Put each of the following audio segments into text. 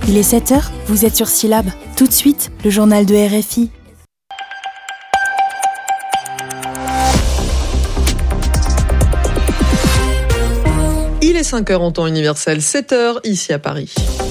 Il est 7h, vous êtes sur Syllab. Tout de suite, le journal de RFI. Il est 5h en temps universel, 7h ici à Paris.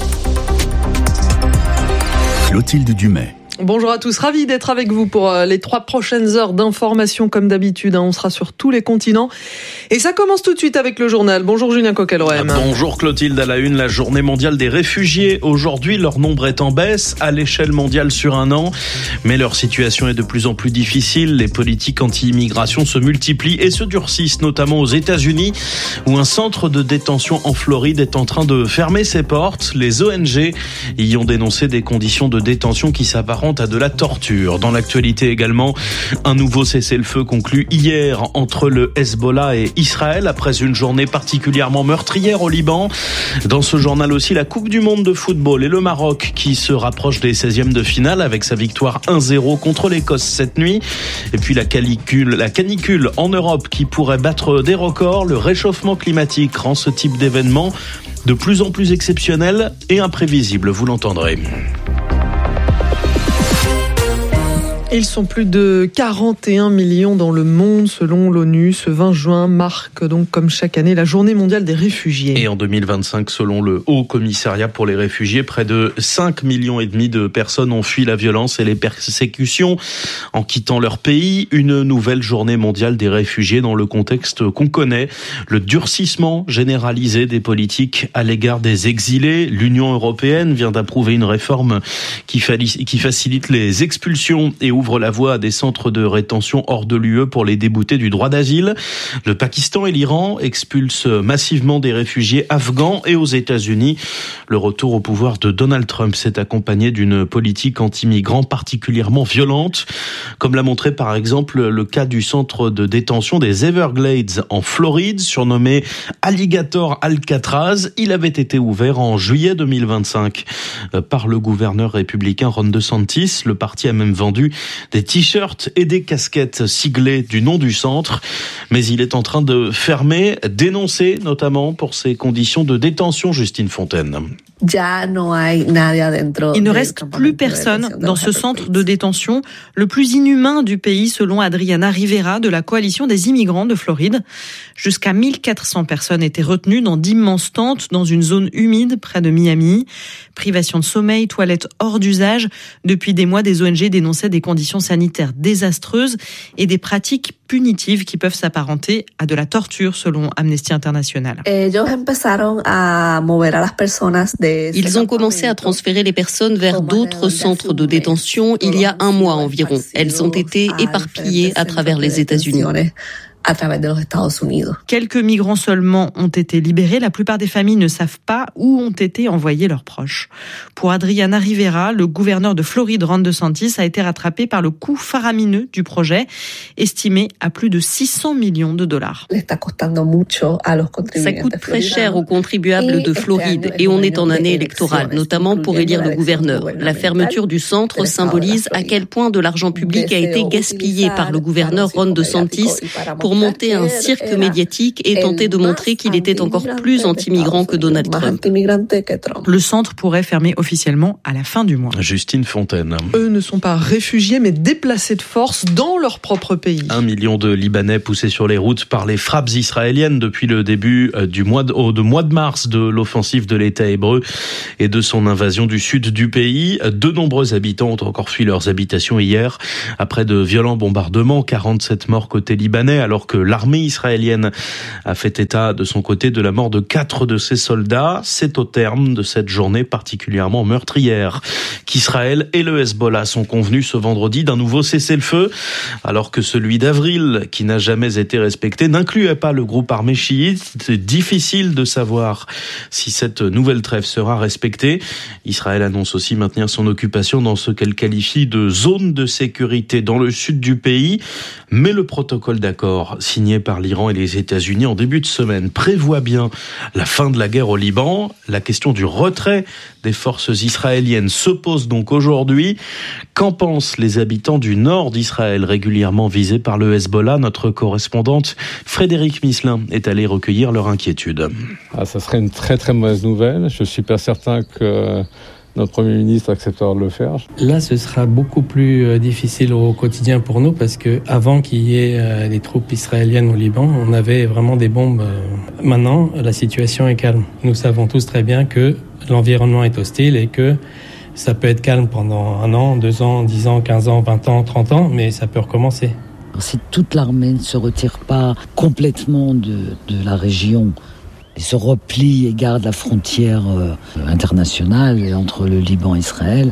Clotilde Dumais. Bonjour à tous, ravi d'être avec vous pour les 3 prochaines heures d'information comme d'habitude. On sera sur tous les continents. Et ça commence tout de suite avec le journal. Bonjour Julien Coquelroem. Bonjour Clotilde, à la une, la journée mondiale des réfugiés. Aujourd'hui, leur nombre est en baisse à l'échelle mondiale sur un an. Mais leur situation est de plus en plus difficile. Les politiques anti-immigration se multiplient et se durcissent, notamment aux États-Unis, où un centre de détention en Floride est en train de fermer ses portes. Les ONG y ont dénoncé des conditions de détention qui s'apparentent à de la torture. Dans l'actualité également, un nouveau cessez-le-feu conclu hier entre le Hezbollah et Israël après une journée particulièrement meurtrière au Liban. Dans ce journal aussi, la Coupe du Monde de football et le Maroc qui se rapproche des 16e de finale avec sa victoire 1-0 contre l'Écosse cette nuit. Et puis la canicule en Europe qui pourrait battre des records. Le réchauffement climatique rend ce type d'événement de plus en plus exceptionnel et imprévisible, vous l'entendrez. Ils sont plus de 41 millions dans le monde selon l'ONU. Ce 20 juin marque donc comme chaque année la journée mondiale des réfugiés. Et en 2025, selon le Haut Commissariat pour les réfugiés, près de 5,5 millions de personnes ont fui la violence et les persécutions en quittant leur pays. Une nouvelle journée mondiale des réfugiés dans le contexte qu'on connaît. Le durcissement généralisé des politiques à l'égard des exilés. L'Union européenne vient d'approuver une réforme qui facilite les expulsions et ouvre la voie à des centres de rétention hors de l'UE pour les débouter du droit d'asile. Le Pakistan et l'Iran expulsent massivement des réfugiés afghans et aux États-Unis. Le retour au pouvoir de Donald Trump s'est accompagné d'une politique anti-migrants particulièrement violente, comme l'a montré par exemple le cas du centre de détention des Everglades en Floride, surnommé Alligator Alcatraz. Il avait été ouvert en juillet 2025 par le gouverneur républicain Ron DeSantis. Le parti a même vendu des t-shirts et des casquettes siglées du nom du centre. Mais il est en train de fermer, dénoncé notamment pour ses conditions de détention, Justine Fontaine. Il ne reste plus personne dans ce centre de détention, le plus inhumain du pays selon Adriana Rivera de la coalition des immigrants de Floride. Jusqu'à 1400 personnes étaient retenues dans d'immenses tentes dans une zone humide près de Miami. Privation de sommeil, toilettes hors d'usage. Depuis des mois, des ONG dénonçaient des conditions sanitaires désastreuses et des pratiques punitives qui peuvent s'apparenter à de la torture selon Amnesty International. Ils ont commencé à transférer les personnes vers d'autres centres de détention il y a un mois environ. Elles ont été éparpillées à travers les États-Unis. Quelques migrants seulement ont été libérés. La plupart des familles ne savent pas où ont été envoyés leurs proches. Pour Adriana Rivera, le gouverneur de Floride, Ron DeSantis, a été rattrapé par le coût faramineux du projet, estimé à plus de 600 millions de dollars. Ça coûte très cher aux contribuables de Floride et on est en année électorale, notamment pour élire le gouverneur. La fermeture du centre symbolise à quel point de l'argent public a été gaspillé par le gouverneur Ron DeSantis pour monter un cirque médiatique et tenter de montrer qu'il était encore plus anti-migrant que Donald Trump. Le centre pourrait fermer officiellement à la fin du mois. Justine Fontaine. Eux ne sont pas réfugiés mais déplacés de force dans leur propre pays. 1 million de Libanais poussés sur les routes par les frappes israéliennes depuis le début du mois de mars de l'offensive de l'État hébreu et de son invasion du sud du pays. De nombreux habitants ont encore fui leurs habitations hier après de violents bombardements. 47 morts côté libanais alors que l'armée israélienne a fait état de son côté de la mort de 4 de ses soldats. C'est au terme de cette journée particulièrement meurtrière qu'Israël et le Hezbollah sont convenus ce vendredi d'un nouveau cessez-le-feu, alors que celui d'avril, qui n'a jamais été respecté, n'incluait pas le groupe armé chiite. C'est difficile de savoir si cette nouvelle trêve sera respectée. Israël annonce aussi maintenir son occupation dans ce qu'elle qualifie de zone de sécurité dans le sud du pays, mais le protocole d'accord signé par l'Iran et les États-Unis en début de semaine prévoit bien la fin de la guerre au Liban. La question du retrait des forces israéliennes se pose donc aujourd'hui. Qu'en pensent les habitants du nord d'Israël régulièrement visés par le Hezbollah? Notre correspondante Frédéric Misselin est allée recueillir leur inquiétude. Ça serait une très très mauvaise nouvelle. Je suis pas certain que notre Premier ministre acceptera de le faire. Là, ce sera beaucoup plus difficile au quotidien pour nous parce que avant qu'il y ait des troupes israéliennes au Liban, on avait vraiment des bombes. Maintenant, la situation est calme. Nous savons tous très bien que l'environnement est hostile et que ça peut être calme pendant 1 an, 2 ans, 10 ans, 15 ans, 20 ans, 30 ans, mais ça peut recommencer. Si toute l'armée ne se retire pas complètement de la région et se replie et garde la frontière internationale entre le Liban et Israël,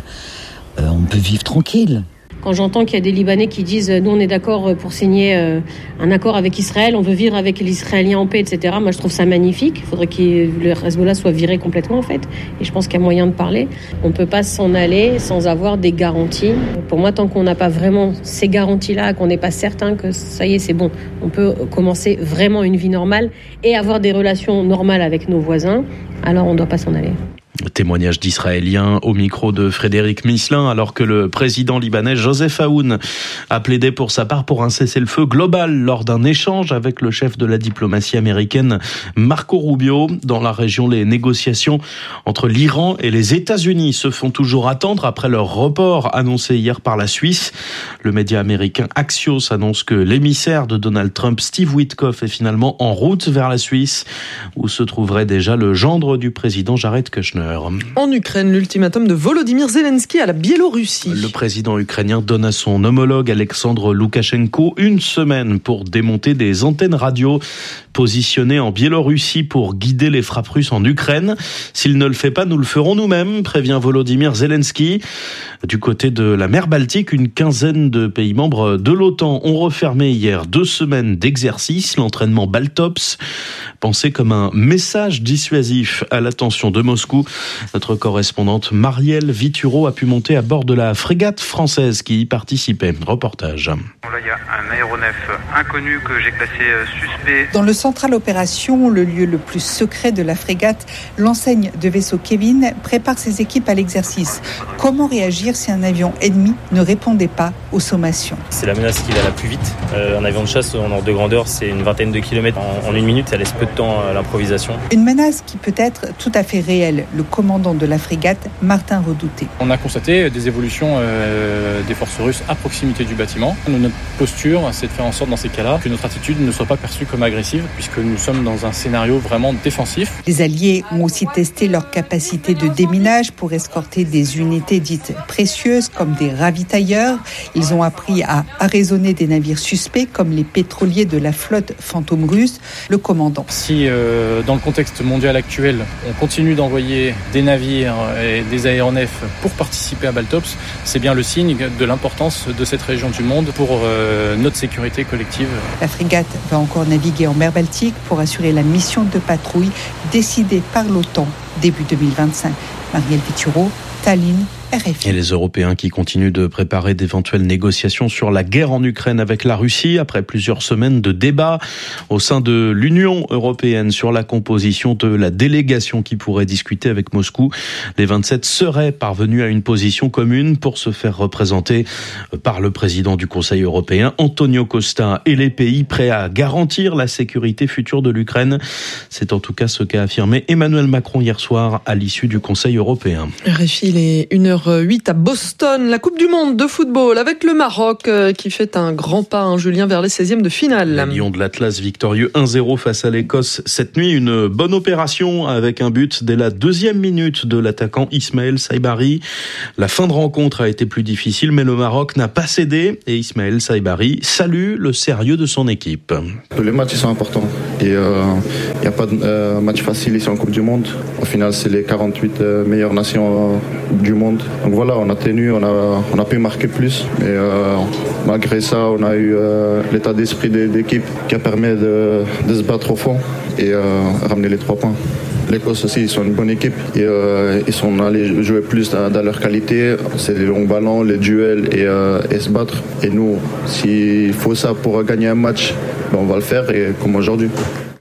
on peut vivre tranquille. Quand j'entends qu'il y a des Libanais qui disent « nous on est d'accord pour signer un accord avec Israël, on veut vivre avec les Israéliens en paix, etc. » Moi je trouve ça magnifique. Il faudrait que le Hezbollah soit viré complètement en fait. Et je pense qu'il y a moyen de parler. On ne peut pas s'en aller sans avoir des garanties. Pour moi, tant qu'on n'a pas vraiment ces garanties-là, qu'on n'est pas certain que ça y est, c'est bon, on peut commencer vraiment une vie normale et avoir des relations normales avec nos voisins, alors on ne doit pas s'en aller. Témoignage d'Israéliens au micro de Frédéric Misselin, alors que le président libanais Joseph Aoun a plaidé pour sa part pour un cessez-le-feu global lors d'un échange avec le chef de la diplomatie américaine Marco Rubio. Dans la région, les négociations entre l'Iran et les États-Unis se font toujours attendre après leur report annoncé hier par la Suisse. Le média américain Axios annonce que l'émissaire de Donald Trump, Steve Witkoff, est finalement en route vers la Suisse, où se trouverait déjà le gendre du président Jared Kushner. En Ukraine, l'ultimatum de Volodymyr Zelensky à la Biélorussie. Le président ukrainien donne à son homologue Alexandre Loukachenko 1 semaine pour démonter des antennes radio positionnées en Biélorussie pour guider les frappes russes en Ukraine. S'il ne le fait pas, nous le ferons nous-mêmes, prévient Volodymyr Zelensky. Du côté de la mer Baltique, une quinzaine de pays membres de l'OTAN ont refermé hier 2 semaines d'exercice, l'entraînement Baltops, pensé comme un message dissuasif à l'attention de Moscou. Notre correspondante Marielle Vituro a pu monter à bord de la frégate française qui y participait. Reportage. Là, il y a un aéronef inconnu que j'ai classé suspect. Dans le central opération, le lieu le plus secret de la frégate, l'enseigne de vaisseau Kevin prépare ses équipes à l'exercice. Comment réagir si un avion ennemi ne répondait pas aux sommations? C'est la menace qui va la plus vite. Un avion de chasse en ordre de grandeur, c'est une vingtaine de kilomètres en 1 minute. Ça laisse peu de temps à l'improvisation. Une menace qui peut être tout à fait réelle. Le commandant de la frégate, Martin Redouté. On a constaté des évolutions des forces russes à proximité du bâtiment. Notre posture, c'est de faire en sorte dans ces cas-là que notre attitude ne soit pas perçue comme agressive, puisque nous sommes dans un scénario vraiment défensif. Les Alliés ont aussi testé leur capacité de déminage pour escorter des unités dites précieuses comme des ravitailleurs. Ils ont appris à arraisonner des navires suspects comme les pétroliers de la flotte fantôme russe. Le commandant. Si dans le contexte mondial actuel, on continue d'envoyer des navires et des aéronefs pour participer à Baltops, c'est bien le signe de l'importance de cette région du monde pour notre sécurité collective. La frégate va encore naviguer en mer Baltique pour assurer la mission de patrouille décidée par l'OTAN début 2025. Marielle Vituro, Tallinn, RFI. Et les Européens qui continuent de préparer d'éventuelles négociations sur la guerre en Ukraine avec la Russie après plusieurs semaines de débats au sein de l'Union européenne sur la composition de la délégation qui pourrait discuter avec Moscou. Les 27 seraient parvenus à une position commune pour se faire représenter par le président du Conseil européen, Antonio Costa, et les pays prêts à garantir la sécurité future de l'Ukraine. C'est en tout cas ce qu'a affirmé Emmanuel Macron hier soir à l'issue du Conseil européen. RFI, il est 1h08 à Boston, la Coupe du Monde de football avec le Maroc qui fait un grand pas, Julien, vers les 16e de finale. Les Lions de l'Atlas victorieux 1-0 face à l'Écosse cette nuit. Une bonne opération avec un but dès la 2e minute de l'attaquant Ismaël Saibari. La fin de rencontre a été plus difficile, mais le Maroc n'a pas cédé et Ismaël Saibari salue le sérieux de son équipe. Les matchs sont importants et il n'y a pas de match facile ici en Coupe du Monde. Au final, c'est les 48 meilleures nations du monde. Donc voilà, on a tenu, on a pu marquer plus. Mais malgré ça, on a eu l'état d'esprit d'équipe qui a permis de se battre au fond et ramener les 3 points. L'Écosse aussi, ils sont une bonne équipe et ils sont allés jouer plus dans leur qualité. C'est les longs ballons, les duels et se battre. Et nous, s'il faut ça pour gagner un match, on va le faire et comme aujourd'hui.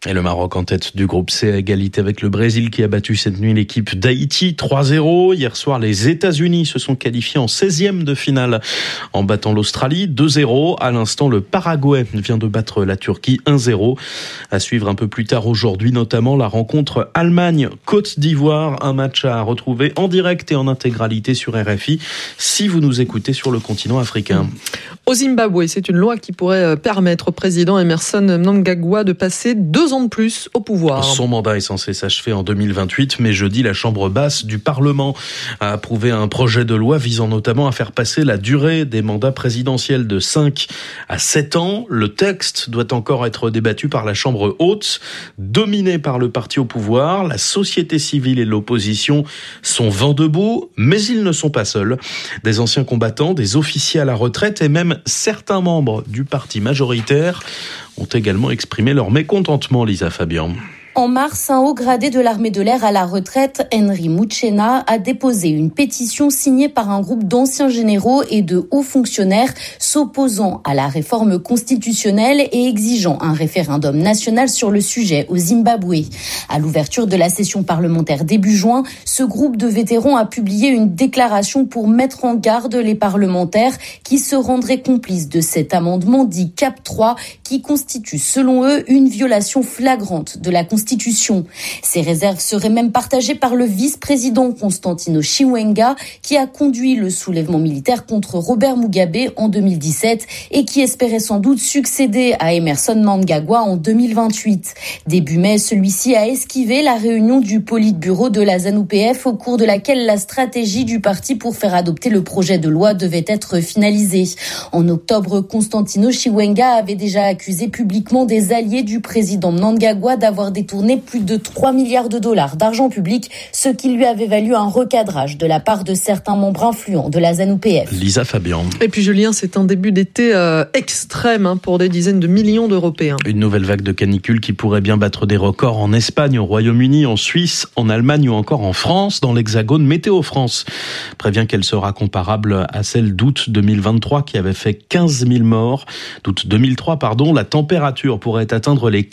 Et le Maroc en tête du groupe C à égalité avec le Brésil qui a battu cette nuit l'équipe d'Haïti 3-0. Hier soir, les États-Unis se sont qualifiés en 16e de finale en battant l'Australie 2-0. À l'instant, le Paraguay vient de battre la Turquie 1-0. À suivre un peu plus tard aujourd'hui, notamment la rencontre Allemagne-Côte d'Ivoire. Un match à retrouver en direct et en intégralité sur RFI si vous nous écoutez sur le continent africain. Au Zimbabwe, c'est une loi qui pourrait permettre au président Emmerson Mnangagwa de passer 2 ans de plus au pouvoir. Son mandat est censé s'achever en 2028, mais jeudi, la Chambre basse du Parlement a approuvé un projet de loi visant notamment à faire passer la durée des mandats présidentiels de 5 à 7 ans. Le texte doit encore être débattu par la Chambre haute, dominée par le parti au pouvoir. La société civile et l'opposition sont vent debout, mais ils ne sont pas seuls. Des anciens combattants, des officiers à la retraite et même certains membres du parti majoritaire ont également exprimé leur mécontentement, Lisa Fabian. En mars, un haut gradé de l'armée de l'air à la retraite, Henry Muchena, a déposé une pétition signée par un groupe d'anciens généraux et de hauts fonctionnaires s'opposant à la réforme constitutionnelle et exigeant un référendum national sur le sujet au Zimbabwe. À l'ouverture de la session parlementaire début juin, ce groupe de vétérans a publié une déclaration pour mettre en garde les parlementaires qui se rendraient complices de cet amendement dit CAP 3 qui constitue selon eux une violation flagrante de la Constitution. Ces réserves seraient même partagées par le vice-président Constantino Chiwenga qui a conduit le soulèvement militaire contre Robert Mugabe en 2017 et qui espérait sans doute succéder à Emmerson Mnangagwa en 2028. Début mai, celui-ci a esquivé la réunion du Politburo de la ZANU-PF au cours de laquelle la stratégie du parti pour faire adopter le projet de loi devait être finalisée. En octobre, Constantino Chiwenga avait déjà accusé publiquement des alliés du président Mnangagwa d'avoir détourné plus de 3 milliards de dollars d'argent public, ce qui lui avait valu un recadrage de la part de certains membres influents de la ZANU-PF. Lisa Fabian. Et puis Julien, c'est un début d'été extrême pour des dizaines de millions d'Européens. Une nouvelle vague de canicule qui pourrait bien battre des records en Espagne, au Royaume-Uni, en Suisse, en Allemagne ou encore en France. Dans l'Hexagone, Météo France prévient qu'elle sera comparable à celle d'août 2023 qui avait fait 15 000 morts. D'août 2003, la température pourrait atteindre les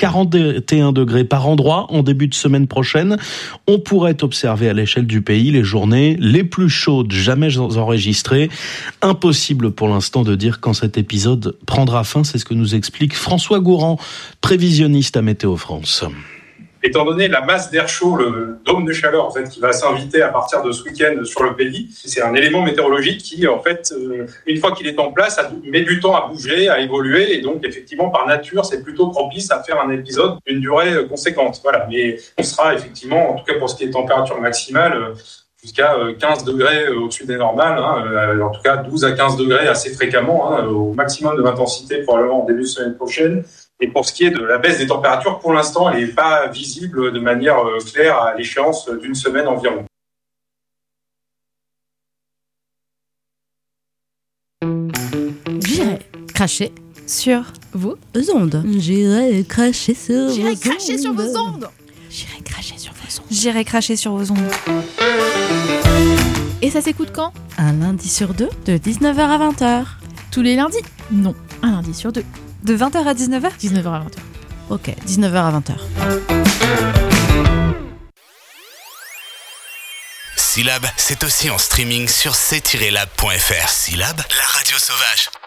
41 degrés par endroit en début de semaine prochaine. On pourrait observer à l'échelle du pays les journées les plus chaudes jamais enregistrées. Impossible pour l'instant de dire quand cet épisode prendra fin. C'est ce que nous explique François Gourand, prévisionniste à Météo France. Étant donné la masse d'air chaud, le dôme de chaleur en fait qui va s'inviter à partir de ce week-end sur le pays, c'est un élément météorologique qui en fait, une fois qu'il est en place, met du temps à bouger, à évoluer, et donc effectivement par nature c'est plutôt propice à faire un épisode d'une durée conséquente. Voilà, mais on sera effectivement, en tout cas pour ce qui est température maximale, jusqu'à 15 degrés au-dessus des normales, en tout cas 12 à 15 degrés assez fréquemment, au maximum de l'intensité probablement en début de semaine prochaine. Et pour ce qui est de la baisse des températures, pour l'instant, elle n'est pas visible de manière claire à l'échéance d'une semaine environ. J'irai cracher sur vos ondes. J'irai cracher sur vos ondes. J'irai cracher sur vos ondes. J'irai cracher sur vos ondes. J'irai cracher sur vos ondes. Et ça s'écoute quand ? Un lundi sur 2, de 19h à 20h. Tous les lundis ? Non, un lundi sur 2. De 20h à 19h ? 19h à 20h. Ok, 19h à 20h. Syllab, c'est aussi en streaming sur c-lab.fr. Syllab, la radio sauvage.